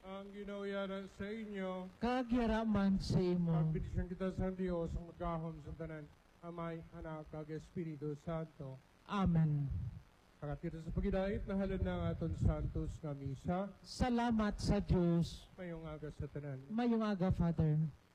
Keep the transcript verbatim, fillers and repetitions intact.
Ang ginawiyara sa inyo, kagyaraman sa imo. pagbitisyon kita sa Diyos, ang magkahom sa tanan, Amay, Anak, kag Espiritu Santo. Amen. Kakat kita sa pagidait na halad ng aton santos nga misa, Salamat sa Diyos. mayong aga sa tanan. Mayong aga, Father.